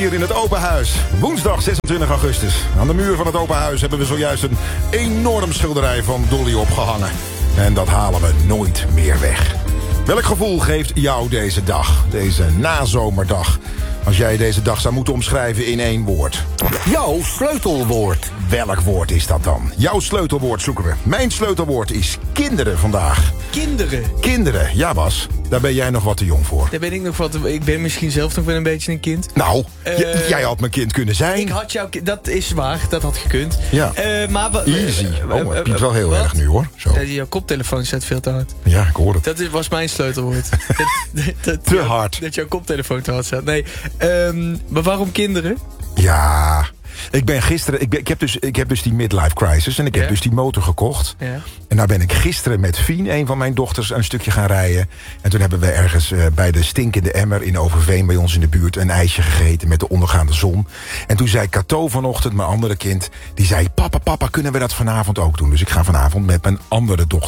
hier in het Open Huis. Woensdag 26 augustus. Aan de muur van het Open Huis hebben we zojuist een enorm schilderij van Dolly opgehangen. En dat halen we nooit meer weg. Welk gevoel geeft jou deze dag, deze nazomerdag? Als jij deze dag zou moeten omschrijven in 1 woord. Jouw sleutelwoord. Welk woord is dat dan? Jouw sleutelwoord zoeken we. Mijn sleutelwoord is kinderen vandaag. Kinderen. Kinderen, ja Bas. Daar ben jij nog wat te jong voor. Daar ben ik nog wat. Ik ben misschien zelf nog wel een beetje een kind. Nou, jij had mijn kind kunnen zijn. Ik had jouw kind. Dat is waar. Dat had gekund. Ja. Maar Easy. Het piept wel heel erg nu hoor. Zo. Jouw koptelefoon staat veel te hard. Ja, ik hoor het. Dat was mijn sleutelwoord. Te hard. Dat jouw koptelefoon te hard staat. Nee. Maar waarom kinderen? Ja, ik heb dus die midlife crisis en ik heb dus die motor gekocht. Ja. En daar ben ik gisteren met Fien, een van mijn dochters, een stukje gaan rijden. En toen hebben we ergens bij de Stinkende Emmer in Overveen bij ons in de buurt een ijsje gegeten met de ondergaande zon. En toen zei Cato vanochtend, mijn andere kind, die zei: papa, kunnen we dat vanavond ook doen? Dus ik ga vanavond met mijn andere dochter